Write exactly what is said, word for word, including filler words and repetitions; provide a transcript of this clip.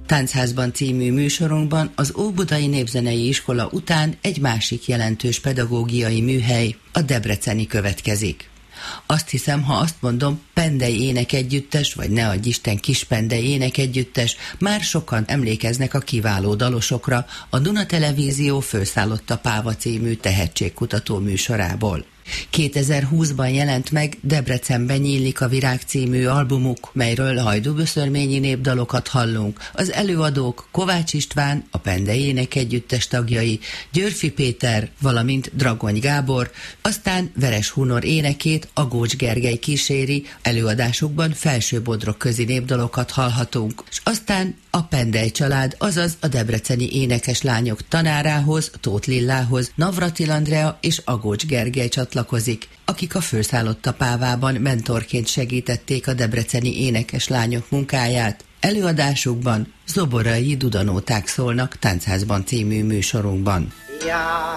Táncházban című műsorunkban az Óbudai Népzenei Iskola után egy másik jelentős pedagógiai műhely, a debreceni következik. Azt hiszem, ha azt mondom, Pendei Énekegyüttes, vagy ne adj Isten Kispendei Énekegyüttes, már sokan emlékeznek a kiváló dalosokra a Duna Televízió Fölszállott a Páva című tehetségkutató műsorából. kétezer-húszban jelent meg Debrecenben nyílik a virág című albumuk, melyről hajdúböszörményi népdalokat hallunk. Az előadók Kovács István, a Pendei Énekegyüttes tagjai, Györfi Péter, valamint Dragony Gábor, aztán Veres Hunor énekét Agócs Gergely kíséri, előadásukban felsőbodrok közi népdalokat hallhatunk, és aztán a Pendei család, azaz a debreceni énekeslányok tanárához, Tóth Lillához, Navratil Andrea és Agócs Gergely csatlakozik, akik a Fölszállott a Pávában mentorként segítették a debreceni énekeslányok munkáját. Előadásukban zoborai dudanóták szólnak Táncházban című műsorunkban. Ja.